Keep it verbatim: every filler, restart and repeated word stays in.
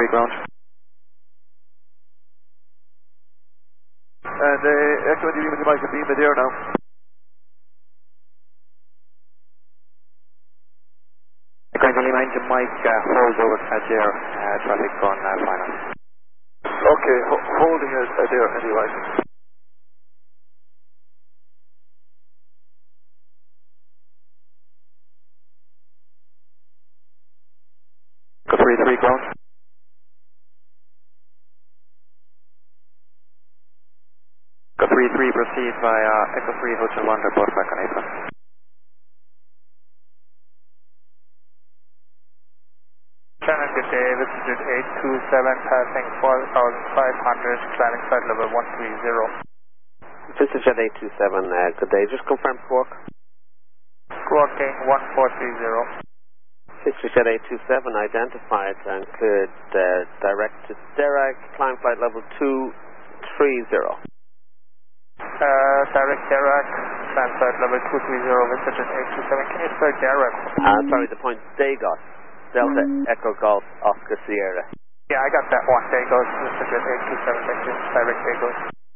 three ground. And uh, Echo, do you use the mic and beam it there now? Echo Lima engine mic uh, holds over at there, uh, traffic on uh, final. Okay, ho holding it uh, there anyway. Echo three three ground. Echo three three proceed via Echo three Hotel one, report back on apron. Channel, good day, visited eight two seven, passing four thousand five hundred, climbing flight level one three zero. VistaJet eight two seven, uh, good day, just confirm squawk. Squawking one four three zero. VistaJet eight two seven identified and could uh, direct to Dirac, climb flight level two three zero. Uh, direct Dirac, climb flight level two three zero, VistaJet eight two seven. Can you spell Dirac? Uh, sorry, the point Dagos, Delta Echo Golf Oscar Sierra. Yeah, I got that one. There goes VistaJet eight two seven, thank you. Direct Dagos.